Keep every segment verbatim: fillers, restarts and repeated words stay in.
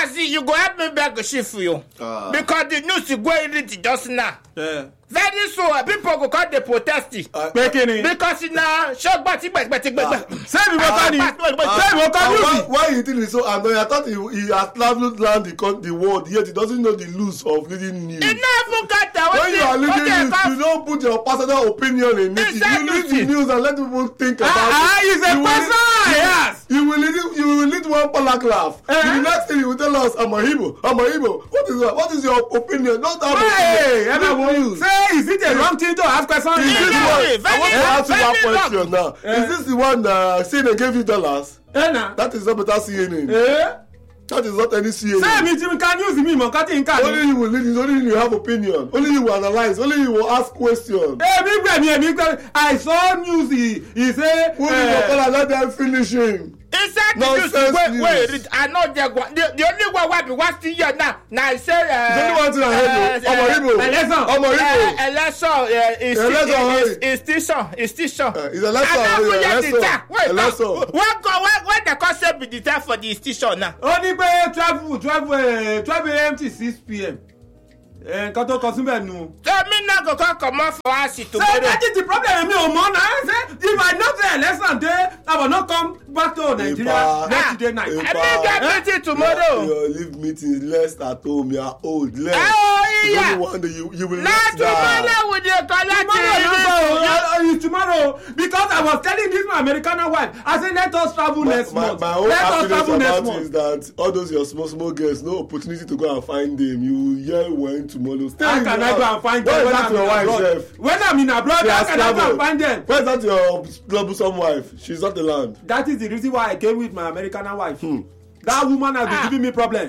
Mazi, you go help me beg a shift for you. Uh, because the news is going to just now. Yeah. Very soon, uh, people go call the protest. Uh, because now, shock but but but but say me what you say me what why you think it's so annoying? I thought he, he has traveled around the the world, yet he doesn't know the rules of reading news. He never got that. When you are reading news, you don't put your personal opinion in it. You read the news and let people think about it. Ah, he's a person. Yes. You will lead you will lead one paragraph. The next thing you will tell us, I'm a Igbo. I'm a Igbo. What is what is your opinion? Not have opinion. Say, is it a wrong thing to ask questions? Is this one? I want to ask you one question now. Is this the one that C N N gave you dollars? That is not better C N N. That is not any C N N. Say me, you can use me, man. Only you will lead. Only you have opinion. Only you will analyze. Only you will ask questions. Hey, me, me, me, me. I saw news. He, he say. Who will uh, let them finish him? Inside the news, wait, wait, I know the, the, the only one who be watching here now. Now I say, uh, the only one thing I heard, Omo Igbo, Omo Igbo, election, is is is station, is station. It's a lesson, wait, lesson. What go, what, what the concept be the time for the station now? Only by twelve, twelve, twelve a m to six p m Eh, kato consumer no. So me not go come off for us tomorrow. So that is the problem. Me o mo na say if I not say lesson day, I will not come back to Nigeria next day night. I mean get meeting tomorrow. You leave meetings less at home. You are old. Less. Oh yeah. You wonder you you will not tomorrow with your collect. Tomorrow, tomorrow because I was telling this my American wife. I said let us travel my, next my, month. My own let us travel next month is that all those your small small girls no opportunity to go and find them. You yell when tomorrow. Stay how can I go and find them when I'm in abroad? When I'm in abroad, how can I go and find them? Where's that your troublesome wife? She's not the land. That is the reason why I came with my American wife. Hmm. That woman has been ah. giving me problem.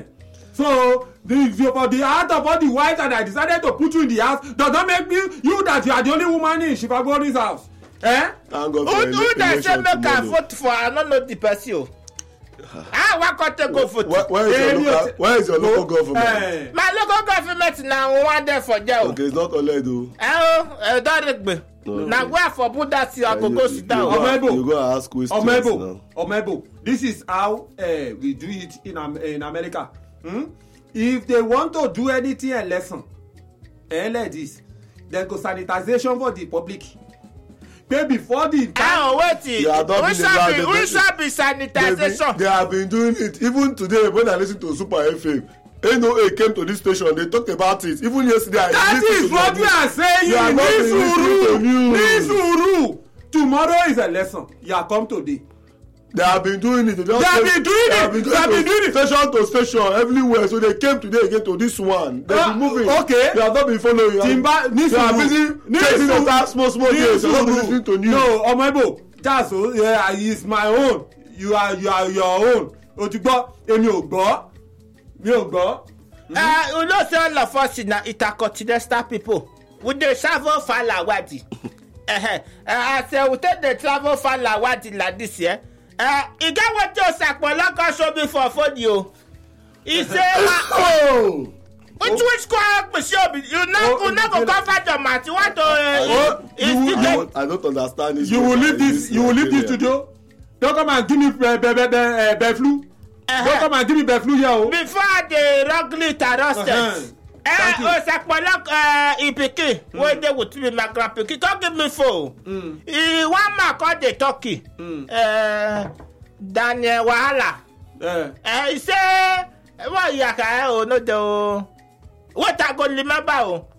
So the for the out of all the wives that I decided to put you in the house does not make me you that you are the only woman in Shifagori's house. Eh? Thank God who who that say make I vote for? I don't know the person. Ah, what can't go for? Where, where, is your local, where is your local government? Hey. My local government now one day for jail. Okay, it's not Oledo. Oh, uh, don't now where for put that I go go sit down. Omebo, you go ask questions. Omebo, Omebo. This is how uh, we do it in um, in America. Hmm? If they want to do anything a lesson, eh, like this, then go sanitization for the public. Pay before the time. Oh, wait. We shall be, we shall be sanitization. They, they have been doing it. Even today, when I listen to Super F M, N O A came to this station, they talked about it. Even yesterday, I that is what we are saying. This Uru. Tomorrow is a lesson. You are come today. They have been doing it. They, they have been doing it. They have been doing, they have been doing it. Station to station, everywhere. So they came today again to this one. They have uh, been moving. Okay. They have not been following. Timba, they are busy chasing the small, small days. They are not listening to news. No, Omebo, that's all. Yeah, it's my own. You are, you are your own. Otigbo, emi o gbọ́, mi o gbọ́. Uh, you know, say all of us in intercontinental people, we dey travel far lawadi. Uh, I say we take the travel far lawadi like this, yeah. Uh, he got what you Sakpolaka show me for phone you. He say, oh, which which call me show me? You not go not go cover the mat. You want to? Uh, you, I, don't, I don't understand this. You will leave this. You will leave this studio. Don't come and give me be be be be be flu. Don't come and give me be flu here. Before the Roglic arrested. Eh, oh, Sakpolaka Ipiki, when they would be my grandpiki, come give me phone. He one man called the turkey. Uh, Daniel Wahala. Eh, he say, what you can oh no do. What I go remember oh.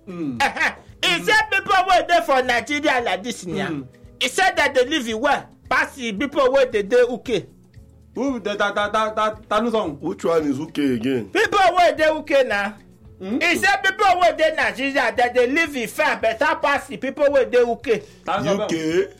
He said people were there for Nigeria like this now. He said that they live in well. Pass the people where they do okay. Who that that that that that song? Which one is okay again? People where they okay now. Mm-hmm. He said people where they Nigeria that they live in fair better pass the people where they okay. U K?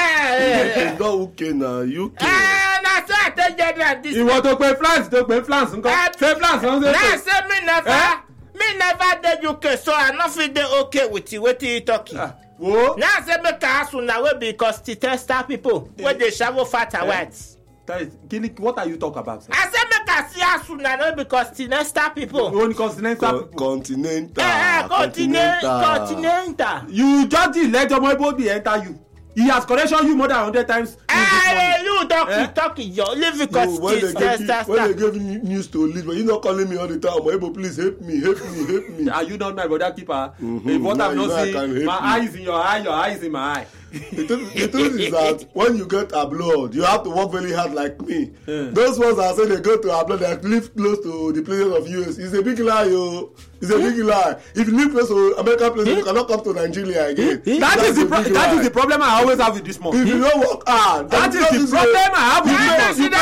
Eh, it's not okay now. U K. Eh, na so I tell you that this. You want to play France? To play France? Say France? Nah, say me never. Eh? Me never did U K, so I not feel they okay with you. What you talking? Ah. Whoa. Now say me can ask now we because the tester people eh. where they travel fat and white. What are you talking about, sir? I said make I see us now because continental people. Only continental Co- people. Continental. Eh, eh, continental. Continental. You just let your boy be enter you. He has correction you more than hundred times. Hey, you talk, eh? you talk, you live because when they give you, when they give you news to lead, but you not calling me all the time. Ebo, please help me, help me, help me. Are you not my brother keeper? Mm-hmm. If what now I'm not seeing, my eye is in your eye, your eye is in my eye. The truth, the truth is that when you get abroad, you have to work very hard like me. Yeah. Those ones that say they go to abroad, they live close to the places of U S. It's a big lie, yo. It's a big lie. If you live close to American places, you cannot come to Nigeria again. That is the pro- that is the problem I always have with this man. If you don't work hard, that is the problem I have with this man.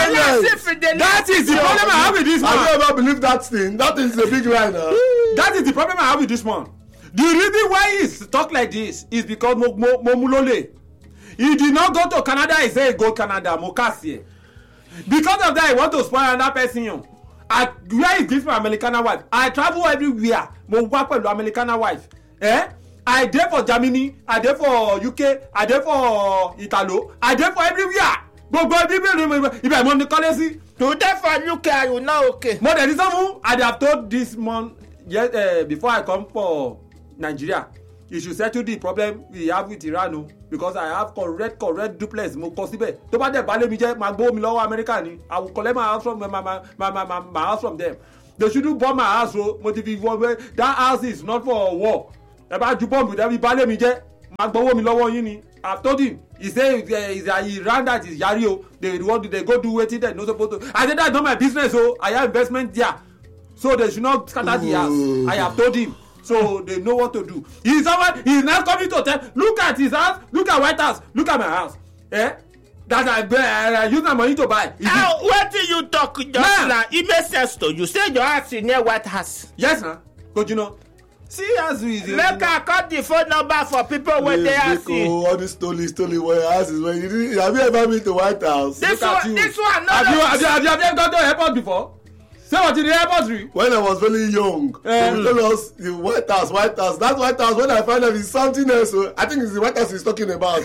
That is the problem I have with this man. I never believe that thing. That is a big lie now. That is the problem I have with this man. The reason why he talk like this is because mo mo mo mulole. He did not go to Canada. He say go Canada. Mokasi. Because of that, he want to spoil another person. I where is this my American wife? I travel everywhere. Mo work with American wife. Eh? I dey for Germany. I dey for U K. I dey for Italo. I dey for everywhere. Go go everywhere. If I want to call you, to dey for U K, you know okay. More than this one, I have told this man yes uh, before I come for Nigeria, you should settle the problem we have with Iran o, because I have correct correct duplex mo kọ síbẹ̀ tó bá dẹ̀ balẹ̀ mi jẹ́ máa gbówó mi lọ́wọ́ America ni I will collect my house from my my my my my, my house from them. They shouldn't bomb my house o, mo ti fi wọ́n that house is not for war. Ẹ bá ju bomb dẹ̀ fi balẹ̀ mi jẹ́ máa gbówó mi lọ́wọ́ yín ni. I told him, he say uh, is uh, Iran that is yari o, they want they go do wetin they no supposed to. I said that's not my business o, I have investment there, so they should not scatter the house. I have told him. So they know what to do. He's someone. He's not coming to tell. Look at his house. Look at White House. Look at my house. Eh? That I, I, I use my money to buy. How? What do you talk just nah. now? It makes sense to you. Say your house is near White House. Yes, sir. But you know, see as we. Make I cut the phone number for people when they ask you. Oh, all this story, story. Where your house is when you did, have you ever been to White House? This Look one, this one. No, have, you, have you have you have you ever gone to the airport before? Say what in the airport? When I was very young, um, they told us the White House, White House. That White House, when I find out it's something else, so I think it's the White House he's talking about.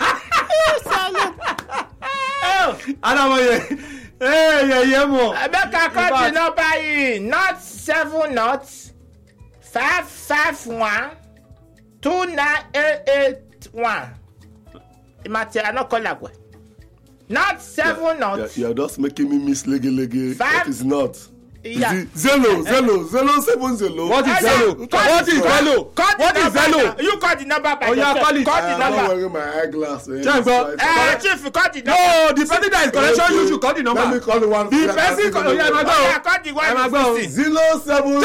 Oh, I don't want you. Hey, yeah, yeah, more. I bet I got the number in not seven knots, five five one, two nine eight eight one. It might say I not call that way. Not seven yeah, knots. Yeah, you're just making me miss lege lege. That is not. Yeah. Is it Zelo, Zelo, Zelo seven Zelo. What is Zelo? What is Zelo? What is Zelo? You call the number by oh, yourself. Yeah, call it. Call the I'm number. not wearing my eyeglass. Eh? Check, bro. Uh, Chief, you call the number. No, the person that is connection, you should call the number. Let me call the one. The person, call, yeah, I oh, yeah, call the one. I'm go. Zero seven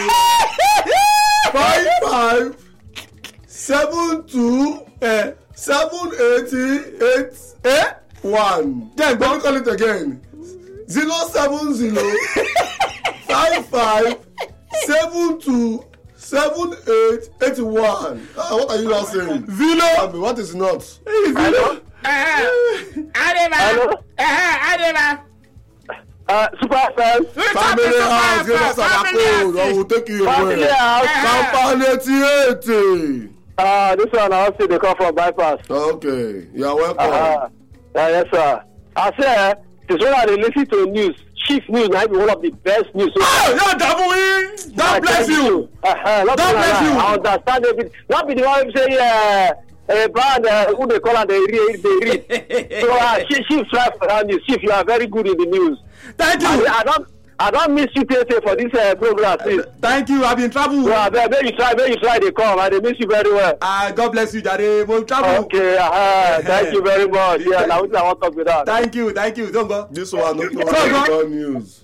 five five seven two eh, seven eighty eight eh one. Then let me call it again. Zero seven zero five five seven two seven eight eight one. Uh, what are you now saying? Zero. What is not? Zero. Hello. Hello. Uh, super fast. Family house, give us our code. I will take you away. Family house. Company eighty. Uh, this one I also they come from bypass. Okay, you are welcome. Uh, uh, yes, sir. I say, this one I listen to news. Chief News might be one of the best news. Oh, you're doubling. God bless you. Uh-huh. God bless you. I understand everything. Not be the one who say, uh, uh, bad, uh, who they call and they read, they read. So, uh, Chief, Chief, Chief, you are very good in the news. Thank you. I, I don't, I don't miss you, T S A, for this uh, program, please. Thank you. I've been traveling. Yeah, maybe you try, maybe you try to come. I miss you very well. Ah, uh, God bless you, Jare. We'll travel. Okay, uh, thank you very much. Yeah, now I want to talk with that. Thank you, thank you. Don't go. This one, no good news.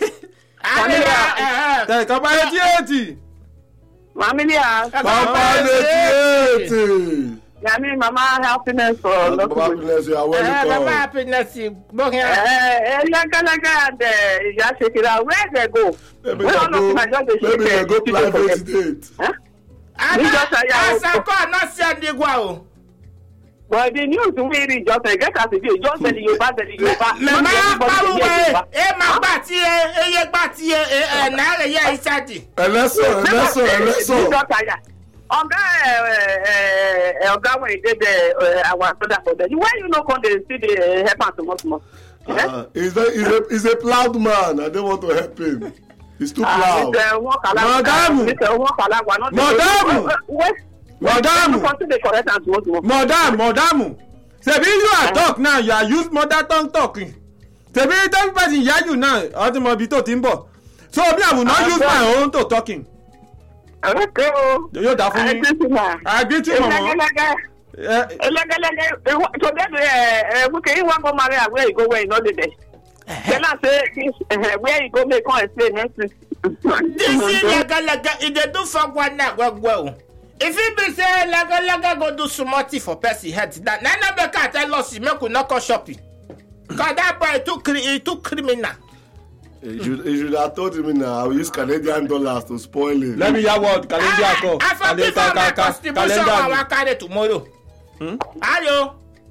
Family, company eighty. Family, company eighty. I mean, Mama happiness for Mama happiness, you are welcome. Mama happiness, you book here. Eh, Laka Laka, and just check it out. Where they go? Maybe they go. Maybe they go private date. Huh? I said, "God, not send the guau." But the news we read just like that, as you just tell you bad, tell you bad. Mama, how eh, my bati, eh, eh, bati, eh, now yeah, it's at it. Eleso, eleso, eleso. Oga, Oga, when he did our brother for that, why you not come to see the help us much more? He's a, he's a, he's a proud man. I don't want to help him. He's too proud. Madam, Madam, Madam. Continue the correct and small small. Madam, madam. Sebi you are talk now, you are use mother tongue talking. Sebi every person hear you now, ọtí mọ ibi tó ti ń bọ̀. So me I will not use my own to talking. Okay o. Yóò dá fún mi. I agree to you, mama. Ẹlẹ́gẹ́lẹ́gẹ́ so that ẹ wíkẹ́ yín wá go marry am where you go where you no dey there. Then I say where you go make come explain next week. This is lagalega e dey do for one na gwegwe o. If you be say lagalega go do small for person head that na na be ka tell us make we no go shopping. Cause that boy too cri too criminal. You should, you should have told me now. I will use Canadian dollars to spoil it. Let me hear what calendar call. I forgive all my contribution I will carry tomorrow. Hmm? Hello.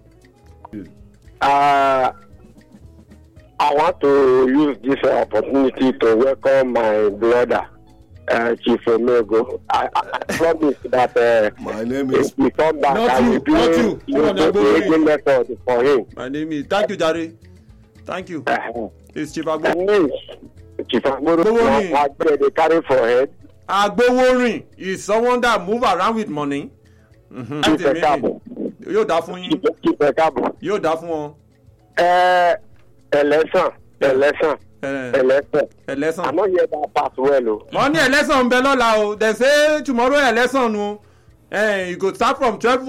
Uh, I want to use this opportunity to welcome my brother, uh, Chief Omego. I, I, I promise that uh, my name is. if we come back, Not I you, will do not you. You are not the going. method for him. My name is. Thank you, Jare. Thank you. Uh-huh. It's Chief My Agbo. name is Chief Omego. Gbowórin. What they carry for head. Agboworin is someone that move around with money. Mm-hmm. That's the meaning. Yóò dá fún yín. Chief Ekabo. Yóò dá fún wọn. Uh, election, election, Eh. election. Election. I not hear that pass well. Oh. Wọ́n ní election ń bẹ lọ́la o. They say tomorrow election o. Eh, you go start from twelve